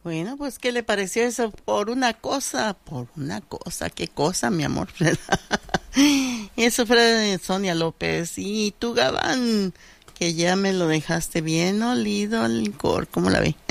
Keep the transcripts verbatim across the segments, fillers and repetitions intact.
Bueno, pues, ¿qué le pareció eso? Por una cosa, por una cosa, ¿qué cosa, mi amor? Eso fue de Sonia López. Y tú, Gabán, que ya me lo dejaste bien olido al licor, ¿cómo la ve?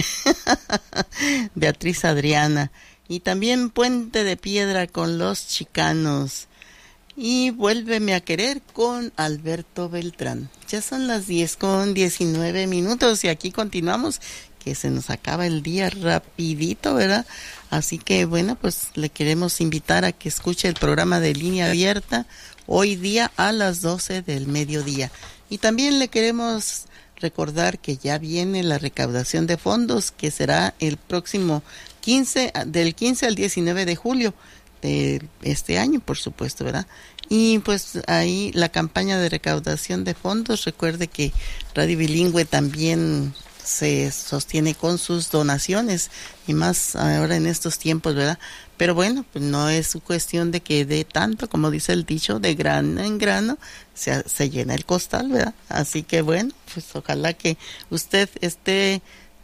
Beatriz Adriana. Y también Puente de Piedra con Los Chicanos. Y Vuélveme a Querer con Alberto Beltrán. Ya son las diez con diecinueve minutos y aquí continuamos, que se nos acaba el día rapidito, ¿verdad? Así que bueno, pues le queremos invitar a que escuche el programa de Línea Abierta hoy día a las doce del mediodía. Y también le queremos recordar que ya viene la recaudación de fondos, que será el próximo quince, del quince al diecinueve de julio de este año, por supuesto, ¿verdad? Y pues ahí la campaña de recaudación de fondos, recuerde que Radio Bilingüe también se sostiene con sus donaciones, y más ahora en estos tiempos, ¿verdad? Pero bueno, pues no es cuestión de que dé tanto, como dice el dicho, de grano en grano se, se llena el costal, ¿verdad? Así que bueno, pues ojalá que usted esté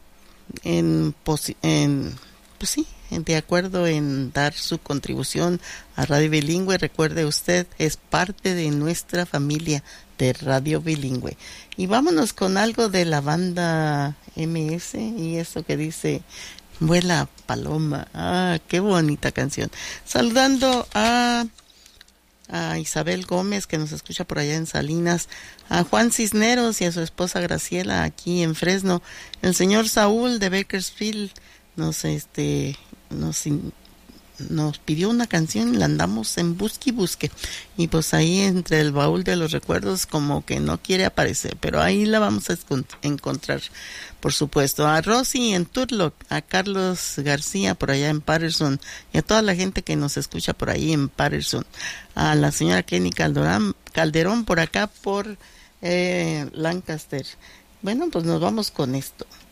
en, posi- en pues sí, de acuerdo en dar su contribución a Radio Bilingüe. Recuerde, usted es parte de nuestra familia de Radio Bilingüe. Y vámonos con algo de la banda M S y eso que dice Vuela Paloma. Ah, qué bonita canción. Saludando a, a Isabel Gómez, que nos escucha por allá en Salinas, a Juan Cisneros y a su esposa Graciela aquí en Fresno, el señor Saúl de Bakersfield nos este nos nos pidió una canción y la andamos en busque y busque, y pues ahí entre el baúl de los recuerdos como que no quiere aparecer, pero ahí la vamos a encontrar, por supuesto. A Rosy en Turlock, a Carlos García por allá en Patterson, y a toda la gente que nos escucha por ahí en Patterson, a la señora Kenny Calderón, Calderón por acá por eh, Lancaster. Bueno, pues nos vamos con esto.